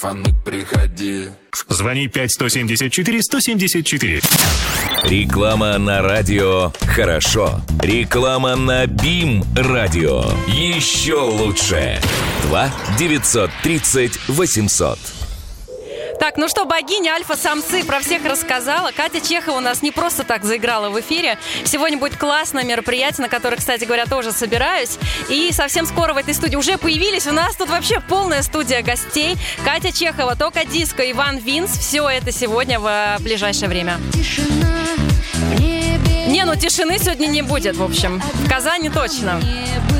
Приходи. Звони 5-174-174. Реклама на радио «Хорошо». Реклама на БИМ-радио. Еще лучше. 2-930-800. Так, ну что, богиня альфа-самцы про всех рассказала. Катя Чехова у нас не просто так заиграла в эфире. Сегодня будет классное мероприятие, на которое, кстати говоря, тоже собираюсь. И совсем скоро в этой студии уже появились. У нас тут вообще полная студия гостей. Катя Чехова, Тока Диско, Иван Винс. Все это сегодня в ближайшее время. Не, ну тишины сегодня не будет, в общем. В Казани точно.